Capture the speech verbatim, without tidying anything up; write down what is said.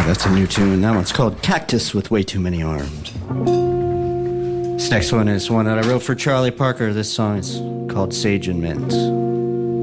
That's a new tune. That one's called Cactus with Way Too Many Arms. This next one is one that I wrote for Charlie Parker. This song is called Sage and Mint.